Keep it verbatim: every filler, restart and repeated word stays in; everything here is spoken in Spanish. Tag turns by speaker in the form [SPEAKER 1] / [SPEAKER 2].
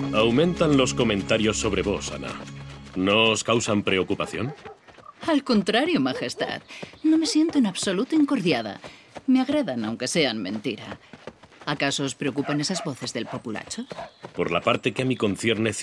[SPEAKER 1] Aumentan los comentarios sobre vos, Ana. ¿No os causan preocupación?
[SPEAKER 2] Al contrario, Majestad. No me siento en absoluto incordiada. Me agradan, aunque sean mentira. ¿Acaso os preocupan esas voces del populacho?
[SPEAKER 1] Por la parte que a mí concierne,